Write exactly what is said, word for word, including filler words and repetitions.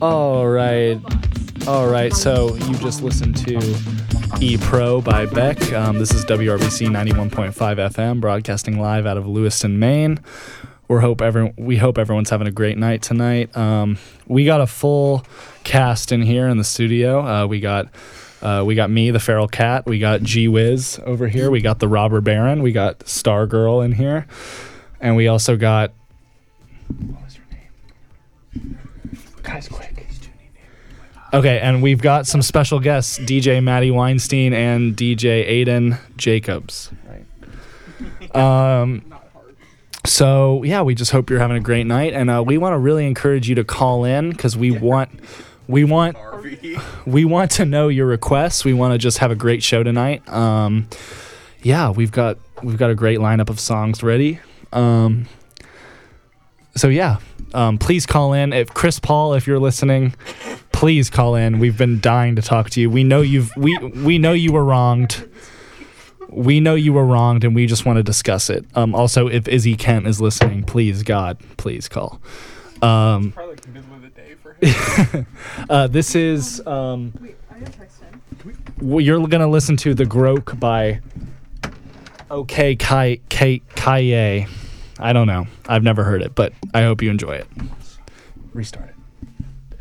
All right. All right. So you just listened to E-Pro by Beck. Um, this is W R B C ninety-one point five F M, broadcasting live out of Lewiston, Maine. We hope everyone, we hope everyone's having a great night tonight. Um, we got a full cast in here in the studio. Uh, we got uh, we got me, the Feral Cat. We got G Wiz over here. We got the Robber Baron. We got Stargirl in here, and we also got. What was her name? Guys, quick. Okay, and we've got some special guests, D J Maddie Weinstein and D J Aiden Jacobs. Right. Um. So, yeah, we just hope you're having a great night, and uh, we want to really encourage you to call in because we want we want we want to know your requests. We want to just have a great show tonight. Um, yeah, we've got we've got a great lineup of songs ready. Um, so yeah, um, please call in. If Chris Paul, if you're listening, please call in. We've been dying to talk to you. We know you've we we know you were wronged. We know you were wronged, and we just want to discuss it. Um, also, if Izzy Kent is listening, please, God, please call. Um, it's probably like the middle of the day for him. uh, this is... Um, Wait, I gotta text him. Well, you're going to listen to The Groke by OK Kai Kai Kaye. I don't know. I've never heard it, but I hope you enjoy it. Restart it.